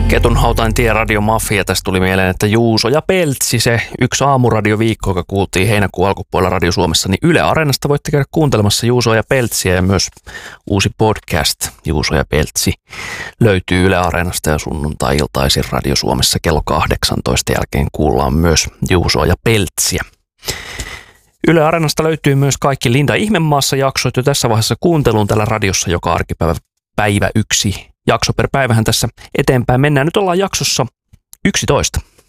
Ketunhautain tie radiomafia. Tästä tuli mieleen, että Juuso ja Peltsi, se yksi aamuradioviikko, joka kuultiin heinäkuun alkupuolella Radio Suomessa, niin Yle Areenasta voitte käydä kuuntelemassa Juuso ja Peltsiä, ja myös uusi podcast Juuso ja Peltsi löytyy Yle Areenasta, ja sunnuntai-iltaisin Radio Suomessa kello 18 jälkeen kuullaan myös Juusoa ja Peltsiä. Yle Areenasta löytyy myös kaikki Linda Ihmemaassa -jaksot jo tässä vaiheessa kuunteluun täällä radiossa joka arkipäivä 1 jakso per päivähän tässä eteenpäin. Mennään, nyt ollaan jaksossa 11.